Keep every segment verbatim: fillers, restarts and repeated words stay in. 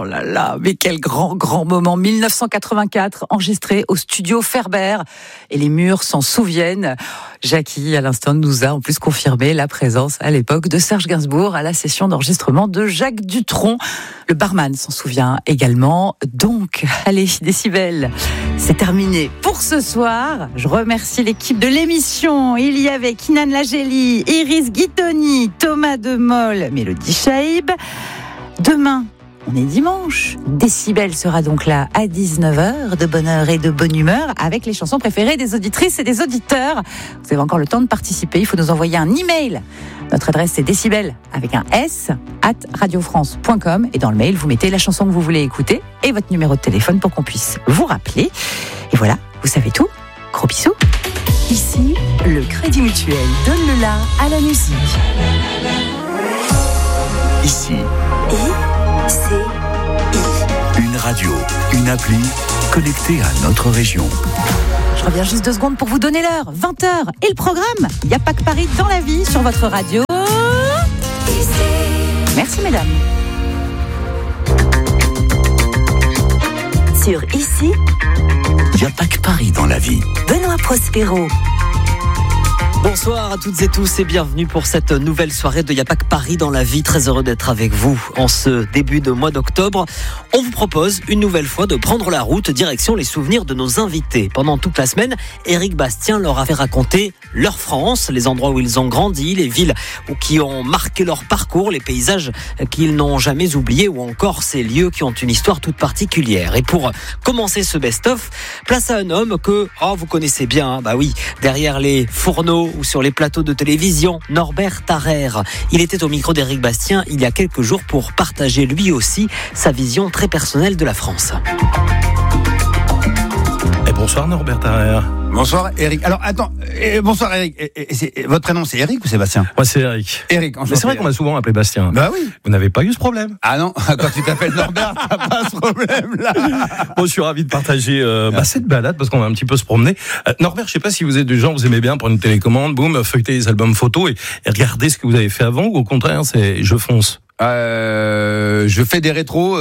là là, mais quel grand, grand moment. dix-neuf cent quatre-vingt-quatre, enregistré au studio Ferber. Et les murs s'en souviennent. Jackie, à l'instant, nous a en plus confirmé la présence à l'époque de Serge Gainsbourg à la session d'enregistrement de Jacques Dutronc. Le barman s'en souvient également. Donc, allez, Décibel, c'est terminé pour ce soir. Je remercie l'équipe de l'émission. Il y avait Kinan Lageli, Iris Guitoni, Thomas Demol, Mélodie Chaïb. Demain, on est dimanche. Décibel sera donc là à dix-neuf heures, de bonne heure et de bonne humeur, avec les chansons préférées des auditrices et des auditeurs. Vous avez encore le temps de participer. Il faut nous envoyer un email. Notre adresse, c'est décibel avec un S, at radiofrance point com. Et dans le mail, vous mettez la chanson que vous voulez écouter et votre numéro de téléphone pour qu'on puisse vous rappeler. Et voilà, vous savez tout. Gros bisous. Ici, le Crédit Mutuel donne le la à la musique. Ici. I, C, I. Une radio, une appli connectée à notre région. Je reviens juste deux secondes pour vous donner l'heure. vingt heures. Et le programme. Il n'y a pas que Paris dans la vie sur votre radio. Ici. Merci, mesdames. Sur Ici, Il n'y a pas que Paris dans la vie. Benoît Prospero. Bonsoir à toutes et tous et bienvenue pour cette nouvelle soirée de Y'a pas que Paris dans la vie. Très heureux d'être avec vous en ce début de mois d'octobre. On vous propose une nouvelle fois de prendre la route direction les souvenirs de nos invités. Pendant toute la semaine, Éric Bastien leur a fait raconter leur France, les endroits où ils ont grandi, les villes qui ont marqué leur parcours, les paysages qu'ils n'ont jamais oubliés ou encore ces lieux qui ont une histoire toute particulière. Et pour commencer ce best-of, place à un homme que oh, vous connaissez bien, hein, bah oui, derrière les fourneaux ou sur les plateaux de télévision, Norbert Tarrer. Il était au micro d'Éric Bastien il y a quelques jours pour partager lui aussi sa vision très personnelle de la France. Et bonsoir Norbert Tarrer. Bonsoir Eric. Alors attends, euh, bonsoir Eric. Et, et, c'est, votre prénom c'est Eric ou Sébastien ? Moi c'est Eric. Eric, enchanté. Mais c'est vrai qu'on m'a souvent appelé Bastien. Bah oui. Vous n'avez pas eu ce problème ? Ah non, quand tu t'appelles Norbert, t'as pas ce problème-là. Bon, je suis ravi de partager euh, bah, cette balade parce qu'on va un petit peu se promener. Euh, Norbert, je sais pas si vous êtes du genre, vous aimez bien prendre une télécommande, boum, feuilleter les albums photos et, et regarder ce que vous avez fait avant, ou au contraire, c'est je fonce. Euh, je fais des rétros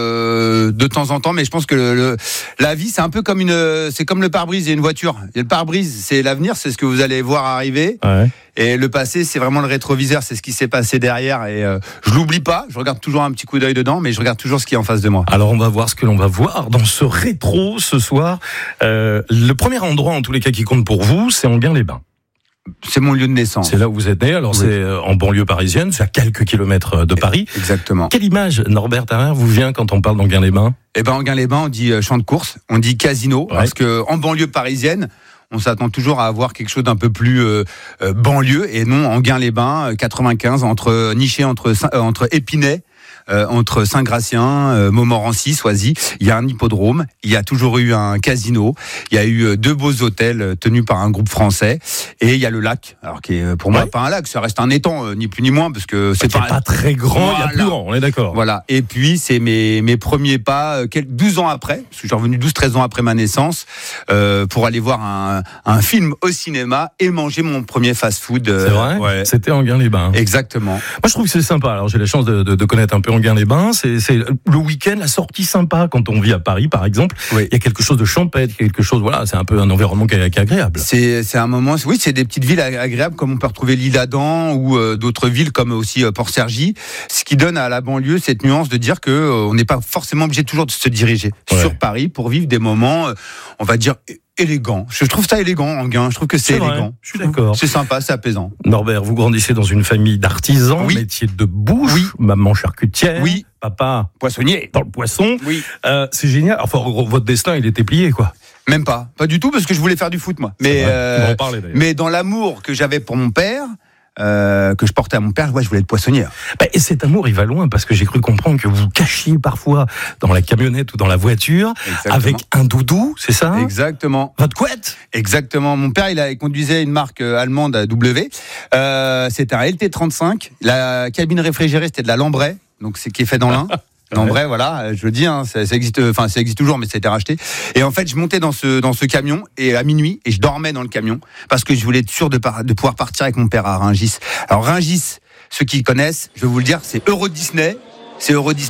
euh, de temps en temps, mais je pense que le, le, la vie c'est un peu comme une, c'est comme le pare-brise et une voiture. Et le pare-brise c'est l'avenir, c'est ce que vous allez voir arriver. Ouais. Et le passé c'est vraiment le rétroviseur, c'est ce qui s'est passé derrière. Et euh, je l'oublie pas, je regarde toujours un petit coup d'œil dedans, mais je regarde toujours ce qui est en face de moi. Alors on va voir ce que l'on va voir dans ce rétro ce soir. Euh, le premier endroit en tous les cas qui compte pour vous, c'est Enghien-les-Bains. C'est mon lieu de naissance. C'est là où vous êtes né, alors oui. C'est en banlieue parisienne, c'est à quelques kilomètres de Paris. Exactement. Quelle image, Norbert Tarrer, vous vient quand on parle d'Enghien-les-Bains ? Eh ben, Enghien-les-Bains, on dit champ de course, on dit casino, ouais. Parce que en banlieue parisienne, on s'attend toujours à avoir quelque chose d'un peu plus euh, euh, banlieue, et non, Enghien-les-Bains, quatre-vingt-quinze, entre niché entre euh, entre Épinay. Euh, entre Saint-Gratien, euh, Montmorency, Soisy, il y a un hippodrome, il y a toujours eu un casino, il y a eu deux beaux hôtels tenus par un groupe français, et il y a le lac, alors qui est pour moi ouais. pas un lac, ça reste un étang, euh, ni plus ni moins, parce que c'est pas, pas très grand, voilà. Il y a plus grand, on est d'accord. Voilà, et puis c'est mes, mes premiers pas, euh, douze ans après, parce que je suis revenu douze treize ans après ma naissance, euh, pour aller voir un, un film au cinéma et manger mon premier fast-food. Euh, c'est vrai ouais. C'était Enghien-les-Bains. Exactement. Moi je trouve que c'est sympa, alors j'ai la chance de, de, de connaître un peu Enghien-les-Bains, c'est, c'est le week-end, la sortie sympa quand on vit à Paris par exemple. Oui. Il y a quelque chose de champêtre, quelque chose, voilà, c'est un peu un environnement qui est, qui est agréable. C'est, c'est un moment, oui, c'est des petites villes agréables comme on peut retrouver l'Isle-Adam ou euh, d'autres villes comme aussi euh, Port-Cergy. Ce qui donne à la banlieue cette nuance de dire que euh, on n'est pas forcément obligé toujours de se diriger ouais. sur Paris pour vivre des moments, euh, on va dire élégant. Je trouve ça élégant, Enghien. Je trouve que c'est, c'est élégant. Vrai, je suis d'accord. C'est sympa, c'est apaisant. Norbert, vous grandissez dans une famille d'artisans, oui. Métier de bouche, oui. Maman charcutière, oui. Papa poissonnier dans le poisson. Oui. Euh, c'est génial. Enfin, votre destin, il était plié, quoi. Même pas, pas du tout, parce que je voulais faire du foot, moi. Mais, euh, on va en parler, d'ailleurs. Mais dans l'amour que j'avais pour mon père. Euh, que je portais à mon père, ouais, je voulais être poissonnier. Bah, et cet amour, il va loin, parce que j'ai cru comprendre que vous cachiez parfois dans la camionnette ou dans la voiture. Exactement. Avec un doudou, c'est ça ? Exactement. Votre couette ? Exactement. Mon père, il, a, il conduisait une marque allemande à W. Euh, c'était un L T trente-cinq. La cabine réfrigérée, c'était de la Lambray, donc c'est qui est fait dans l'Ain. Non, vrai, voilà, je le dis, hein, ça, ça existe, enfin, ça existe toujours, mais ça a été racheté. Et en fait, je montais dans ce, dans ce camion, et à minuit, et je dormais dans le camion, parce que je voulais être sûr de, par, de pouvoir partir avec mon père à Rungis. Alors, Rungis, ceux qui connaissent, je vais vous le dire, c'est Euro Disney, c'est Euro Disney,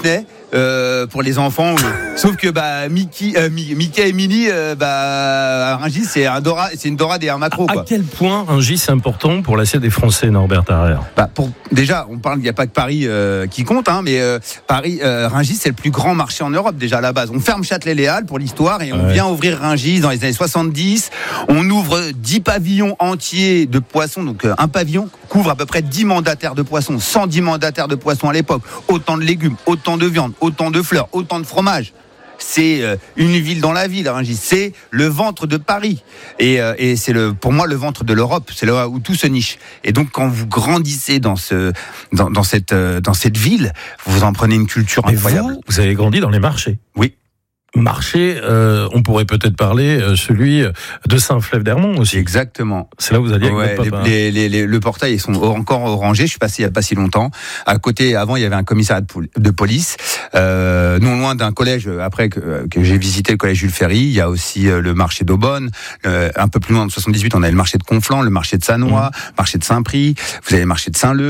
euh, pour les enfants. Sauf que bah Mickey, euh, Mickey et Minnie, euh, bah à Rungis c'est un Dora, c'est une Dora et un macro. À, quoi. à quel point Rungis c'est important pour l'assiette des Français, Norbert Tarrer? Bah pour déjà, on parle, il n'y a pas que Paris euh, qui compte, hein, mais euh, Paris, euh, Rungis c'est le plus grand marché en Europe déjà à la base. On ferme Châtelet les Halles pour l'histoire et on ouais. vient ouvrir Rungis dans les années soixante-dix. On ouvre dix pavillons entiers de poissons, donc euh, un pavillon couvre à peu près dix mandataires de poissons, cent dix mandataires de poissons à l'époque, autant de légumes, autant de viande, autant de fleurs, autant de fromage. C'est euh, une ville dans la ville, Rungis. C'est le ventre de Paris. Et, euh, et c'est le, pour moi le ventre de l'Europe. C'est là où tout se niche. Et donc quand vous grandissez dans ce, dans, dans cette, euh, dans cette ville, vous en prenez une culture Mais incroyable. Vous, vous avez grandi dans les marchés. Oui. Marché, euh, on pourrait peut-être parler euh, celui de Saint-Flève-d'Hermont aussi. Exactement. C'est là où vous alliez avec Ouais, votre papa. les, les, les, le portail, ils sont encore orangés. Je suis passé il n'y a pas si longtemps. À côté, avant, il y avait un commissariat de, pol- de police, euh, non loin d'un collège. Après que, que j'ai visité le collège Jules Ferry, il y a aussi euh, le marché d'Aubonne. Euh, un peu plus loin, en soixante-dix-huit, on a le marché de Conflans, le marché de Sannois, mmh. marché de Saint-Prix. Vous avez le marché de Saint-Leu.